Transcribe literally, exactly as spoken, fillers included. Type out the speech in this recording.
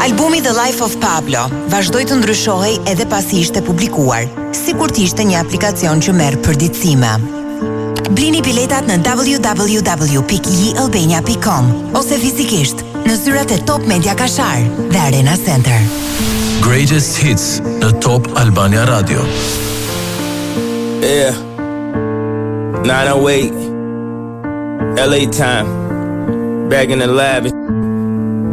Albumi The Life of Pablo vazhdoi të ndryshohej edhe pasi ishte publikuar, sikur të ishte një aplikacion që merr përditësime. Blini biletat në w w w pikë j albania pikë com ose fizikisht në zyrat e Top Media Kashar dhe Arena Center. Greatest Hits në Top Albania Radio. Yeah. nine oh eight L A time. Back in the lab.